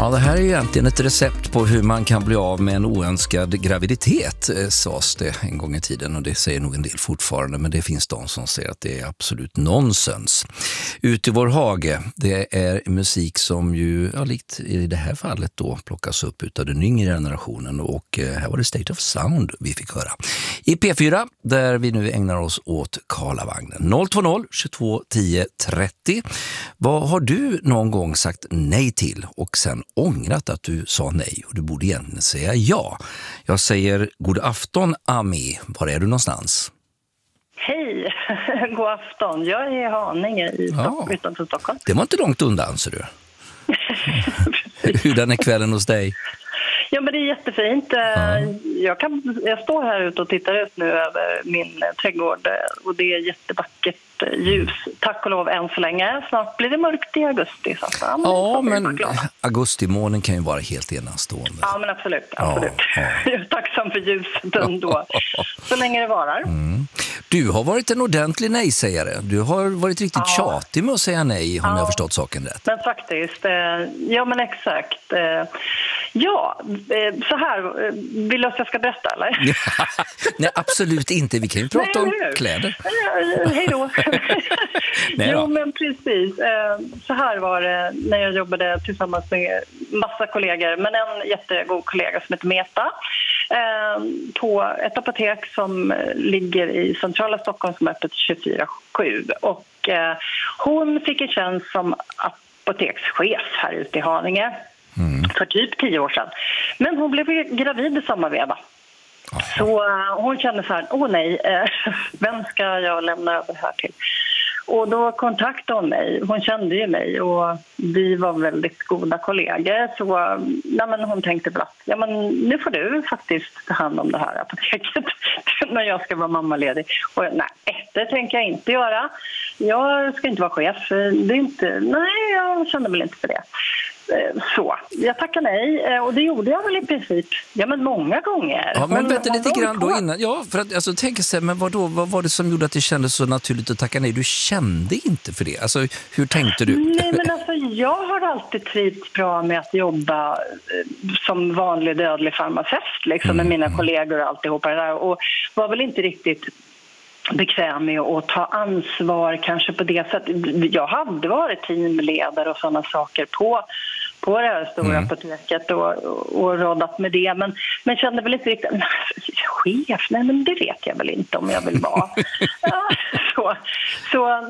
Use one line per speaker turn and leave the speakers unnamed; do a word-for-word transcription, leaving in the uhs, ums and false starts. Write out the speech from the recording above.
Ja, det här är ju egentligen ett recept på hur man kan bli av med en oönskad graviditet, sades det en gång i tiden, och det säger nog en del fortfarande, men det finns de som säger att det är absolut nonsens. Ut i vår hage, det är musik som ju, ja, likt i det här fallet då, plockas upp utav den yngre generationen, och här var det State of Sound vi fick höra. I P fyra, där vi nu ägnar oss åt Karlavagnen. noll två noll tjugotvå tio trettio. Vad har du någon gång sagt nej till och sen ångrat att du sa nej, och du borde egentligen säga ja? Jag säger god afton, Ami. Var är du någonstans?
Hej, god afton. Jag är i Haninge i Stockholm, ja. Utanför Stockholm.
Det var inte långt undan, ser du. Hur är kvällen hos dig?
Ja, men det är jättefint. Ja. Jag, kan, jag står här ute och tittar ut nu över min trädgård, och det är jättevackert ljus. Tack och lov än så länge. Snart blir det mörkt i augusti. Så att,
ja, men augustimånen kan ju vara helt enastående.
Ja, men absolut. absolut. Ja, ja. Jag är tacksam för ljuset ändå. Så länge det varar. Mm.
Du har varit en ordentlig nej-sägare. Du har varit riktigt ja. tjatig med att säga nej, om ja. jag har förstått saken rätt.
Men faktiskt, ja men exakt. Ja, så här, vill du att jag ska berätta, eller?
Nej, absolut inte. Vi kan ju prata nej, om kläder.
Hej då. Nej, jo, men precis. Så här var det när jag jobbade tillsammans med massa kollegor, men en jättegod kollega som heter Meta, på ett apotek som ligger i centrala Stockholm som är öppet tjugofyra sju. Och hon fick en tjänst som apotekschef här ute i Haninge. Mm. För typ tio år sedan. Men hon blev gravid i samma veva. Aha. Så uh, hon kände så här, åh nej, uh, vem ska jag lämna över här till? Och då kontaktade hon mig. Hon kände ju mig och vi var väldigt goda kollegor. Så uh, nej, men hon tänkte väl att ja, men nu får du faktiskt ta hand om det här apoteket när jag ska vara mammaledig. Och nej, det tänker jag inte göra. Jag ska inte vara chef. Det är inte, nej, jag kände väl inte för det. Så, jag tackar nej, och det gjorde jag väl i princip, ja men många gånger.
Ja, men vänta lite grann då innan, ja, för att alltså tänka sig, men vad då, vad var det som gjorde att det kändes så naturligt att tacka nej? Du kände inte för det, alltså hur tänkte du?
Nej, men alltså jag har alltid trivts bra med att jobba som vanlig dödlig farmaceut liksom, mm. med mina kollegor och alltihopa det där, och var väl inte riktigt bekväm med att ta ansvar kanske på det sättet. Jag hade varit teamledare och sådana saker på, på det här stora mm. apoteket och, och rådat med det, men, men kände väl inte riktigt chef, nej men det vet jag väl inte om jag vill vara. Ja, så, så